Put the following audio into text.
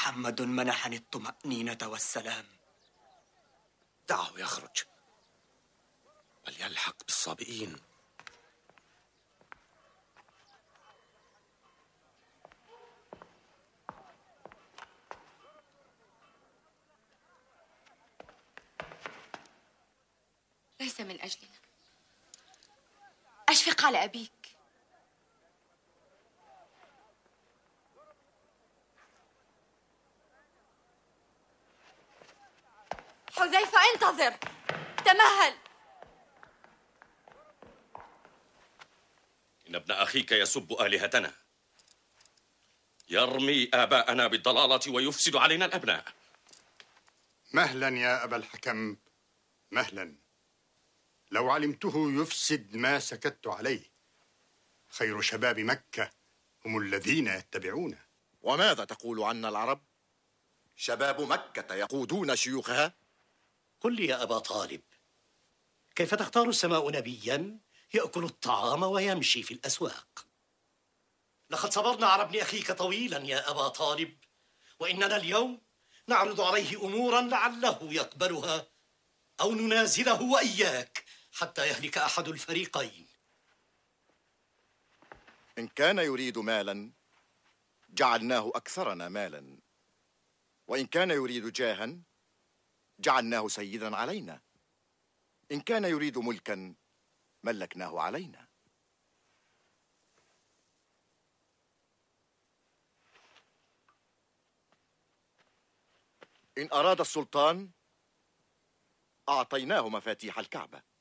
محمد منحني الطمأنينة والسلام. دعه يخرج وليلحق بالصابئين. ليس من أجلنا. أشفق على أبيك. حذيفة انتظر، تمهل. إن ابن أخيك يسب آلهتنا، يرمي آباءنا بالضلالة ويفسد علينا الأبناء. مهلا يا أبا الحكم، مهلا. لو علمته يفسد ما سكت عليه. خير شباب مكة هم الذين يتبعونه. وماذا تقول عنا العرب؟ شباب مكة يقودون شيوخها؟ قل لي يا أبا طالب، كيف تختار السماء نبيا يأكل الطعام ويمشي في الأسواق؟ لقد صبرنا على ابن أخيك طويلا يا أبا طالب، وإننا اليوم نعرض عليه أمورا لعله يقبلها، أو ننازله وإياك حتى يهلك أحد الفريقين. إن كان يريد مالا جعلناه أكثرنا مالا، وإن كان يريد جاها جعلناه سيدا علينا، إن كان يريد ملكا ملكناه علينا. إن أراد السلطان أعطيناه مفاتيح الكعبة،